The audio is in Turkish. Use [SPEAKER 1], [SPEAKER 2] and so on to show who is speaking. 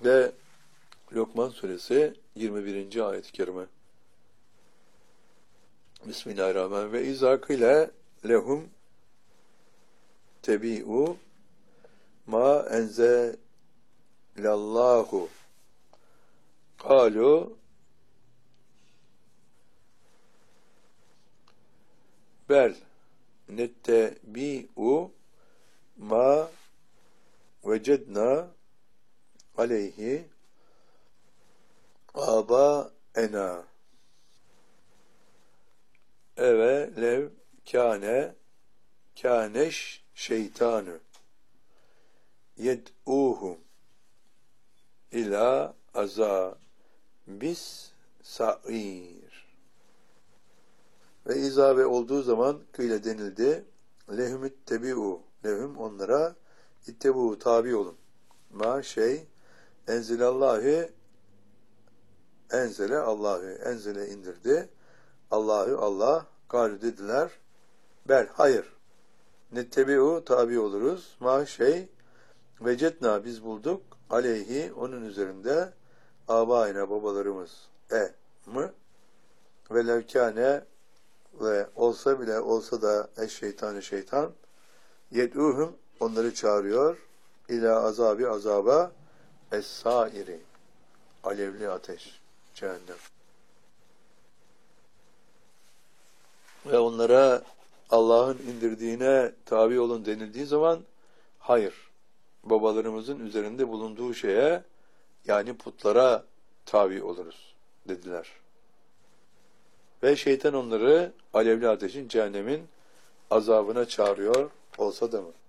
[SPEAKER 1] Ve Lokman suresi 21. ayet-i kerime. Bismillahirrahmanirrahim. Ve izâ kile lehum tebi'u ma enzelallahu kalu bel nettebi'u ma vecedna aleyhi âbâena eve lev kâneş şeytanü yed'ûhum ilâ azâbis sa'ir. Ve izâ ve olduğu zaman kıyle denildi lehum ittebi'u lehum onlara ittebu tabi olun. Ma enzilallahi enzele Allahü enzele indirdi. Allahü Allah galu dediler. Bel hayır. Nettebi'u tabi oluruz. Ma vecetna biz bulduk. Aleyhi onun üzerinde âbâine babalarımız mı ve levkâne ve olsa bile olsa da şeytan yed'ûhum onları çağırıyor ila azabi azaba es-sâiri alevli ateş cehennem. Ve onlara Allah'ın indirdiğine tabi olun denildiği zaman hayır. Babalarımızın üzerinde bulunduğu şeye yani putlara tabi oluruz dediler. Ve şeytan onları alevli ateşin cehennemin azabına çağırıyor olsa da mı?